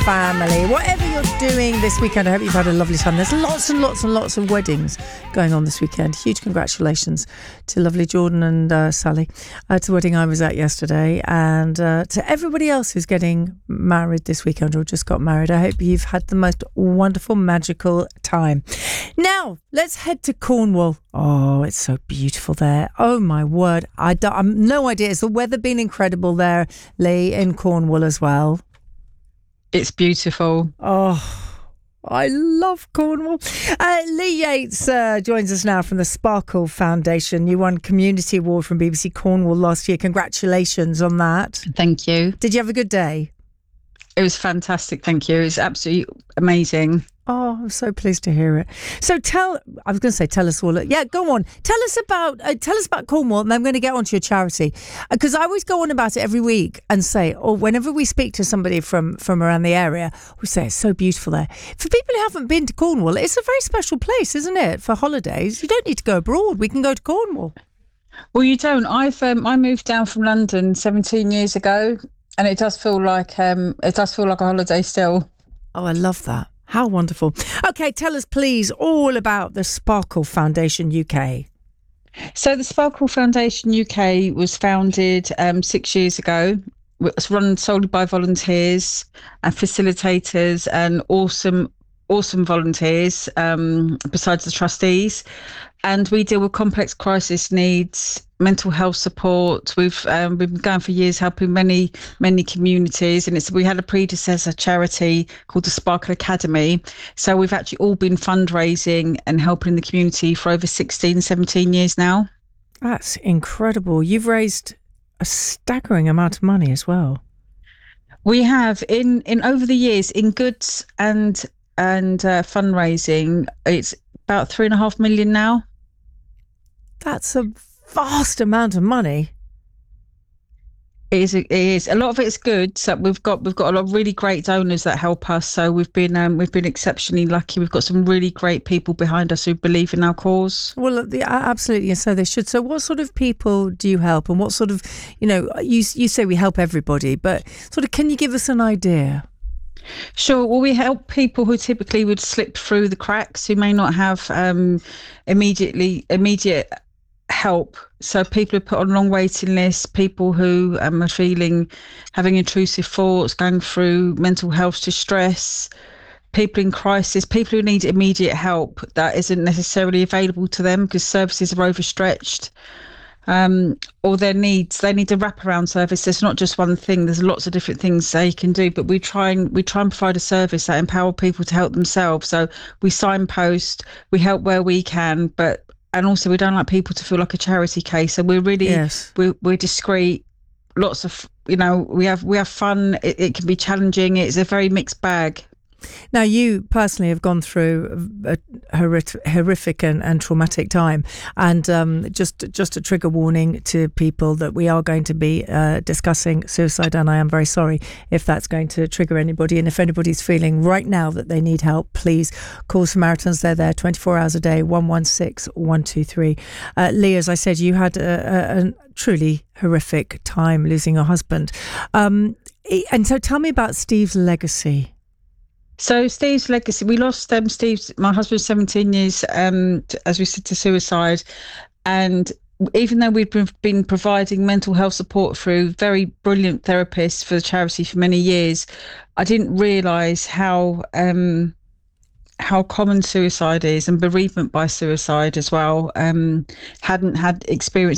family. Whatever you're doing this weekend, I hope you've had a lovely time. There's lots and lots and lots of weddings going on this weekend. Huge congratulations to lovely Jordan and Sally, to the wedding I was at yesterday, and to everybody else who's getting married this weekend or just got married. I hope you've had the most wonderful, magical time. Now, let's head to Cornwall. Oh, it's so beautiful there. Oh, my word. I've no idea. Has the weather been incredible there, Lee, in Cornwall as well? It's beautiful. Oh, I love Cornwall. Lee Yates joins us now from the Sparkle Foundation. You won Community Award from BBC Cornwall last year. Congratulations on that. Thank you. Did you have a good day? It was fantastic. Thank you. It's absolutely amazing. Oh, I'm so pleased to hear it. So tell us all. Yeah, go on. Tell us about Cornwall, and I'm going to get onto your charity, because I always go on about it every week and say, or whenever we speak to somebody from around the area, we say it's so beautiful there. For people who haven't been to Cornwall, it's a very special place, isn't it? For holidays, you don't need to go abroad. We can go to Cornwall. Well, you don't. I moved down from London 17 years ago, and it does feel like a holiday still. Oh, I love that. How wonderful. Okay, tell us, please, all about the Sparkle Foundation UK. So the Sparkle Foundation UK was founded 6 years ago. It's run solely by volunteers and facilitators and awesome volunteers, besides the trustees. And we deal with complex crisis needs, mental health support. We've been going for years, helping many communities. And we had a predecessor charity called the Sparkle Academy. So we've actually all been fundraising and helping the community for over 16, 17 years now. That's incredible. You've raised a staggering amount of money as well. We have in over the years in goods and fundraising. It's about 3.5 million now. That's a vast amount of money. It is. A lot of it is good. So we've got a lot of really great donors that help us. So we've been exceptionally lucky. We've got some really great people behind us who believe in our cause. Well, absolutely, and so they should. So what sort of people do you help, and what sort of, you say we help everybody, but sort of, can you give us an idea? Sure. Well, we help people who typically would slip through the cracks, who may not have immediate help. So people who put on long waiting lists, people who are having intrusive thoughts, going through mental health distress, people in crisis, people who need immediate help that isn't necessarily available to them because services are overstretched. Or they need a wraparound service. There's not just one thing. There's lots of different things they can do, but we try and provide a service that empower people to help themselves. So we signpost, we help where we can, and also we don't like people to feel like a charity case. So we're really, yes, we're discreet. Lots of, we have fun. It can be challenging. It's a very mixed bag. Now, you personally have gone through a horrific and traumatic time, and just a trigger warning to people that we are going to be discussing suicide, and I am very sorry if that's going to trigger anybody. And if anybody's feeling right now that they need help, please call Samaritans. They're there 24 hours a day, 116 123. Lee, as I said, you had a truly horrific time losing your husband, and so tell me about Steve's legacy. So Steve's legacy, we lost my husband, 17 years, as we said, to suicide. And even though we've been providing mental health support through very brilliant therapists for the charity for many years, I didn't realise how common suicide is, and bereavement by suicide as well. Hadn't had experience